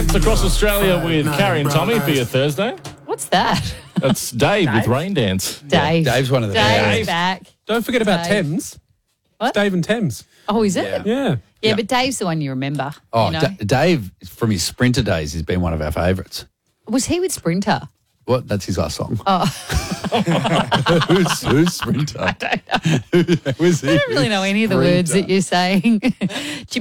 Dance across Australia with Carrie and Tommy for your Thursday. What's that? That's Dave with Rain Dance. Dave. Dave's one of the Dave's back. Don't forget about Dave. Thames. What? It's Dave and Thames. Oh, is it? Yeah. Yeah, but Dave's the one you remember. Oh, you know? Dave, from his Sprinter days, has been one of our favourites. Was he with Sprinter? What? That's his last song. Oh. Who's Sprinter? I don't know. Who's he? I don't really know any of the words that you're saying. Jimmy